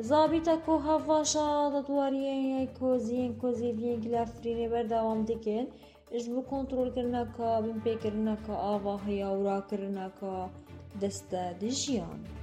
زابیتە کۆ هەڤاشە دەتوارین کۆزیین کۆزیڤین گلافرینێ بەرداوام دکن اش بۆ کۆنتڕۆلکردنەکە بمپێکردنەکە ئاوا هەیە و ڕاکردنەکە دەستە دژیان